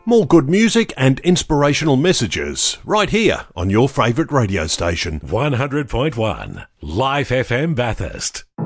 More good music and inspirational messages right here on your favourite radio station. 100.1 Life FM Bathurst.